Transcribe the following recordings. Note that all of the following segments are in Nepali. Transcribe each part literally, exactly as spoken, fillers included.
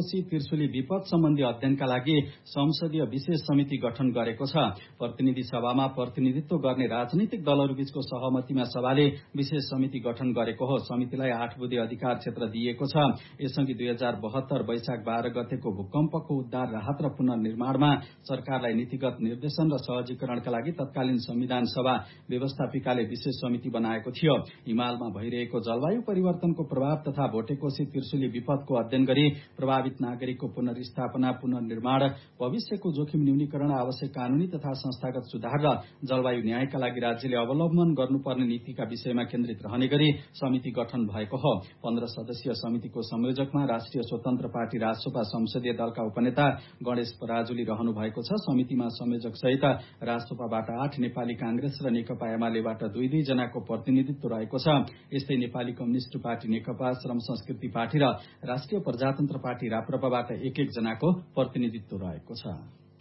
बटेकोसी त्रिशुली विपद सम्बन्धी अध्ययनका लागि संसदीय विशेष समिति गठन गरेको छ। प्रतिनिधि सभामा प्रतिनिधित्व गर्ने राजनीतिक दलहरूबीचको सहमतिमा सभाले विशेष समिति गठन गरेको हो। समितिलाई आठ बुँदे अधिकार क्षेत्र दिएको छ। यसअघि दुई हजार बहत्तर वैशाख बाह्र गतेको भूकम्पको उद्धार, राहत र पुनर्निर्माणमा सरकारलाई नीतिगत निर्देशन र सहजीकरणका लागि तत्कालीन संविधान सभा व्यवस्थापिकाले विशेष समिति बनाएको थियो। हिमालमा भइरहेको जलवायु परिवर्तनको प्रभाव तथा भोटेकोसी त्रिशुली विपदको अध्ययन गरी प्रभावित नागरिकको पुनर्स्थापना, पुनर्निर्माण, भविष्यको जोखिम न्यूनीकरण, आवश्यक कानूनी तथा संस्थागत सुधार र जलवायु न्यायका लागि राज्यले अवलम्बन गर्नुपर्ने नीतिका विषयमा केन्द्रित रहने गरी समिति गठन भएको हो। पन्ध्र सदस्यीय समितिको संयोजकमा राष्ट्रिय स्वतन्त्र पार्टी राजसपा संसदीय दलका उपनेता गणेश पराजुली रहनु भएको छ। समितिमा संयोजक सहित राजसपाबाट आठ, नेपाली कांग्रेस र नेकपा एमालेबाट दुई दुई जनाको प्रतिनिधित्व रहेको छ। यस्तै नेपाली कम्युनिष्ट पार्टी नेकपा, श्रम संस्कृति पार्टी र राष्ट्रिय प्रजातन्त्र पार्टी राप्रपाबाट एक एक जनाको प्रतिनिधित्व रहेको छ।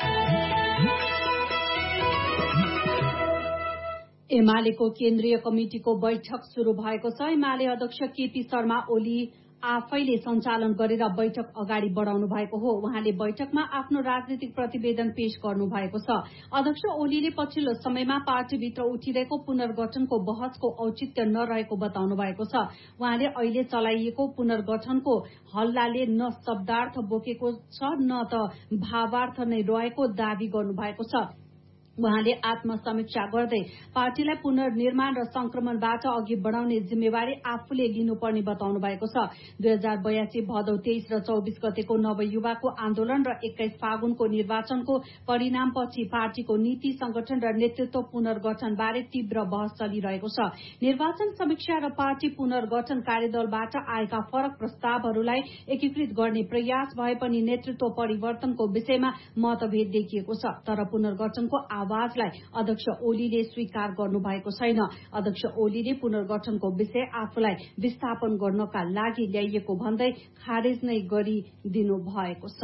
एमालेको केन्द्रीय कमिटिको बैठक शुरू भएको छ। एमाले अध्यक्ष केपी शर्मा ओली आफैले सञ्चालन गरेर बैठक अगाडि बढाउनु भएको हो। उहाँले बैठकमा आफ्नो राजनीतिक प्रतिवेदन पेश गर्नु भएको छ। अध्यक्ष ओलीले पछिल्लो समयमा पार्टीभित्र उठिरहेको पुनर्गठनको बहसको औचित्य नरहेको बताउनु भएको छ। उहाँले अहिले चलाइएको पुनर्गठनको हल्लाले न शब्दार्थ बोकेको छ न त भावार्थ नै रहेको दावी गर्नु भएको छ। उहाँले आत्मसमीक्षा गर्दै पार्टीलाई पुनर्निर्माण र संक्रमणबाट अघि बढ़ाउने जिम्मेवारी आफूले लिनुपर्ने बताउनु भएको छ। दुई हजार बयासी भदौ तेइस र चौबिस गतेको नवयुवाको आन्दोलन र एक्काइस फागुनको निर्वाचनको परिणामपछि पार्टीको नीति, संगठन र नेतृत्व पुनर्गठन बारे तीव्र बहस चलिरहेको छ। निर्वाचन समीक्षा र पार्टी पुनर्गठन कार्यदलबाट आएका फरक प्रस्तावहरूलाई एकीकृत गर्ने प्रयास भए पनि नेतृत्व परिवर्तनको विषयमा मतभेद देखिएको छ। तर पुनर्गठनको आवाजलाई अध्यक्ष ओलीले स्वीकार गर्नु भएको छैन। अध्यक्ष ओलीले पुनर्गठनको विषय आफूलाई विस्थापन गर्नका लागि ल्याइएको भन्दै खारेज नै गरिदिनु भएको छ।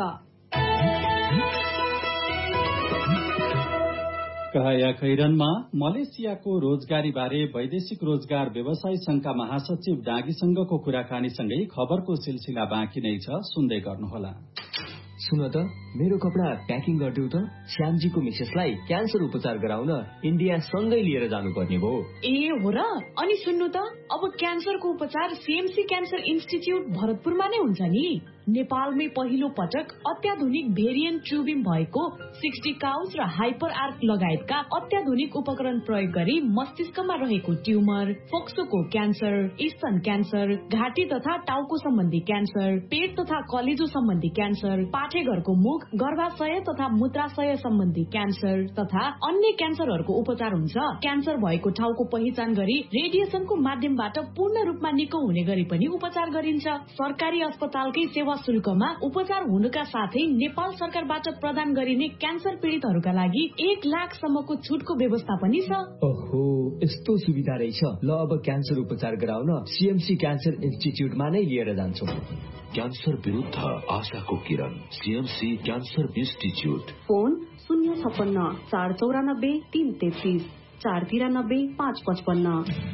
खैरनमा मलेसियाको रोजगारी बारे वैदेशिक रोजगार व्यवसाय संघका महासचिव डाँगीसँगको कुराकानीसँगै खबरको सिलसिला बाँकी नै छ, सुन्दै गर्नुहोला। सुन त, मेरो कपडा प्याकिङ गरिदेऊ त। श्यामजीको मिसेसलाई क्यान्सर उपचार गराउन इन्डिया सँगै लिएर जानुपर्ने भयो। ए हो र? अनि सुन्नु त, अब क्यान्सरको उपचार सीएमसी क्यान्सर इन्स्टिच्युट भरतपुरमा नै हुन्छ नि। नेपालमै पहिलो पटक अत्याधुनिक भेरिएन्ट ट्युबिङ भएको सिक्सटी काउस र हाइपर आर्क लगायतका अत्याधुनिक उपकरण प्रयोग गरी मस्तिष्कमा रहेको ट्युमर, फोक्सोको क्यान्सर, स्तन क्यान्सर, घाँटी तथा टाउको सम्बन्धी क्यान्सर, पेट तथा कलेजो सम्बन्धी क्यान्सर, पाठेघरको मुख, गर्भाशय तथा मूत्राशय सम्बन्धी क्यान्सर तथा अन्य क्यान्सरहरूको उपचार हुन्छ। क्यान्सर भएको ठाउँको पहिचान गरी रेडिएसनको माध्यमबाट पूर्ण रूपमा निको हुने गरी पनि उपचार गरिन्छ। सरकारी अस्पतालकै सेवा शुल्कमा उपचार हुनुका साथै नेपाल सरकारबाट प्रदान गरिने क्यान्सर पीड़ितहरूका लागि एक लाख सम्मको छुटको व्यवस्था पनि छ। ओहो, यस्तो सुविधा रहेछ। ल, अब क्यान्सर उपचार गराउन सीएमसी क्यान्सर इन्स्टिच्युटमा नै लिएर जान्छु। क्यान्सर विरुद्ध आशाको किरण, सीएमसी क्यान्सर इन्स्टिच्युट। फोन शून्य छप्पन्न चार चौरानब्बे तीन तेत्तीस चार तिरानब्बे पाँच पचपन्न।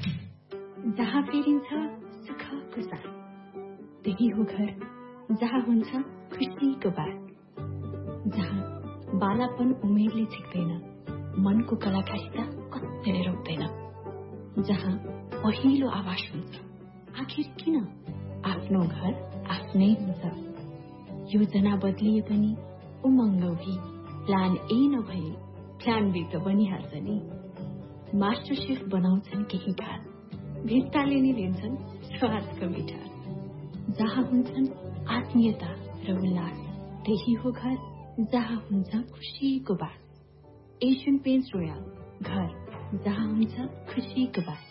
जहाँ फेरिन्छ सुखको साथ, त्यही हो घर जहाँ हुन्छ खुसीको बात, जहाँ बालापन उमेरले छिक्दैन, मनको कलाकारिता कतैले रोक्दैन, जहाँ पहिलो आवाज हुन्छ आखिर किन आफ्नो घर आफ्नै हुन्छ। योजना बदलिए पनि उमङ्ग भी, प्लान ए नभए प्लान बी त बनिहाल्छ नि। मास्टर शेफ बनाउँछन् केही खास, भित्ताले नि लिन्छन् स्वादको मिठास, जहाँ हुन्छन् आत्मीयता र उल्लास, त्यही हो घर जहाँ हुन्छ खुसीको बात। एशियन पेन्ट्स रोयल, घर जहाँ हुन्छ खुसीको बात।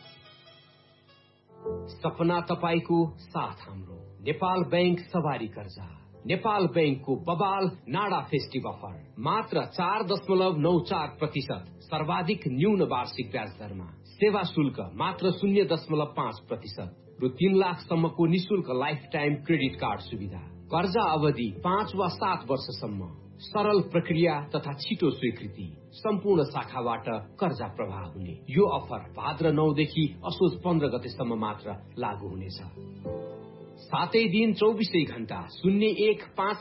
सपना तपाईको साथ हाम्रो नेपाल बैंक सवारी कर्जा। नेपाल बैंकको बबाल नाडा फेस्टिभ अफर मात्र चार दशमलव नौ चार प्रतिशत सर्वाधिक न्यून वार्षिक ब्याज दरमा, सेवा शुल्क मात्र शून्य दशमलव पाँच प्रतिशत र तीन लाखसम्मको निशुल्क लाइफ टाइम क्रेडिट कार्ड सुविधा। कर्जा अवधि पाँच वा सात वर्षसम्म, सरल प्रक्रिया तथा छिटो स्वीकृति, सम्पूर्ण शाखाबाट कर्जा प्रवाह हुने। यो अफर भाद्र नौदेखि असोज पन्ध्र गतेसम्म मात्र लागू हुनेछ। सातै दिन चौबिसै घण्टा शून्य एक पाँच